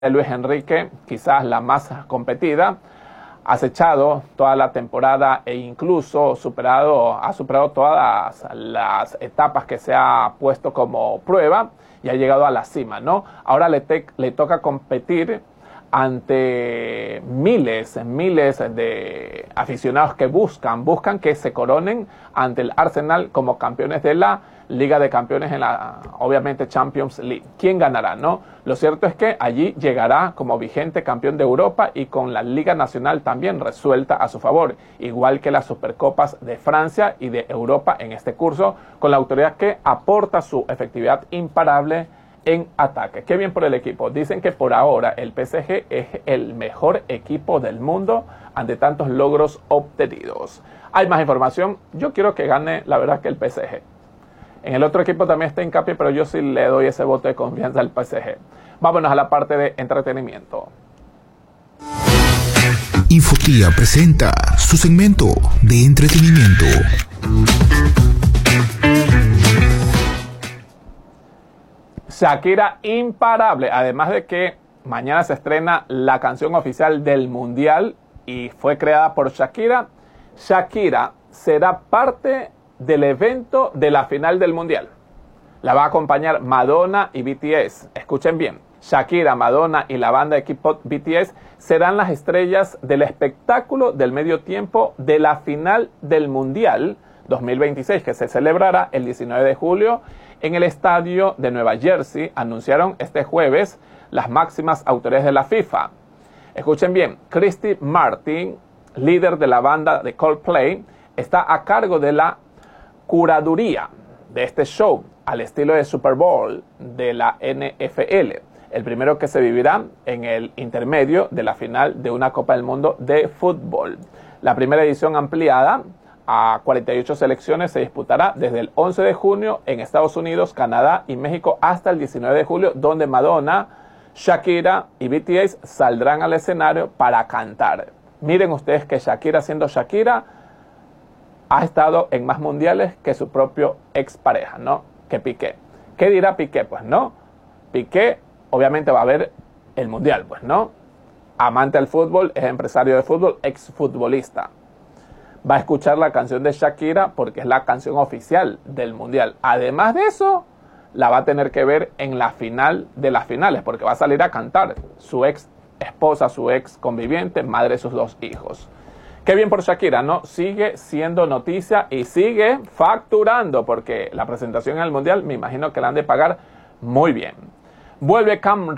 de Luis Enrique, quizás la más competida, ha acechado toda la temporada e incluso ha superado todas las etapas que se ha puesto como prueba y ha llegado a la cima, ¿no? Ahora le toca competir ante miles de aficionados que buscan que se coronen ante el Arsenal como campeones de la Liga de Campeones en la, obviamente, Champions League. ¿Quién ganará, no? Lo cierto es que allí llegará como vigente campeón de Europa y con la Liga Nacional también resuelta a su favor, igual que las Supercopas de Francia y de Europa en este curso, con la autoridad que aporta su efectividad imparable en ataque. Qué bien por el equipo. Dicen que por ahora el PSG es el mejor equipo del mundo ante tantos logros obtenidos. Hay más información. Yo quiero que gane, la verdad, que el PSG. En el otro equipo también está hincapié, pero yo sí le doy ese voto de confianza al PSG. Vámonos a la parte de entretenimiento. Infotía presenta su segmento de entretenimiento. Shakira imparable, además de que mañana se estrena la canción oficial del Mundial y fue creada por Shakira. Shakira será parte del evento de la final del Mundial. La va a acompañar Madonna y BTS. Escuchen bien, Shakira, Madonna y la banda de K-pop BTS serán las estrellas del espectáculo del medio tiempo de la final del Mundial 2026, que se celebrará el 19 de julio en el estadio de Nueva Jersey, anunciaron este jueves las máximas autoridades de la FIFA. Escuchen bien, Christy Martin, líder de la banda de Coldplay, está a cargo de la curaduría de este show al estilo de Super Bowl de la NFL, el primero que se vivirá en el intermedio de la final de una Copa del Mundo de fútbol. La primera edición ampliada a 48 selecciones se disputará desde el 11 de junio en Estados Unidos, Canadá y México hasta el 19 de julio, donde Madonna, Shakira y BTS saldrán al escenario para cantar. Miren ustedes que Shakira, siendo Shakira, ha estado en más mundiales que su propio expareja, ¿no? Que Piqué. ¿Qué dirá Piqué? Pues no. Piqué obviamente va a ver el mundial, pues no. Amante del fútbol, es empresario de fútbol, exfutbolista. Va a escuchar la canción de Shakira porque es la canción oficial del mundial. Además de eso, la va a tener que ver en la final de las finales porque va a salir a cantar su ex esposa, su ex conviviente, madre de sus dos hijos. Qué bien por Shakira, ¿no? Sigue siendo noticia y sigue facturando porque la presentación en el Mundial me imagino que la han de pagar muy bien. Vuelve Cam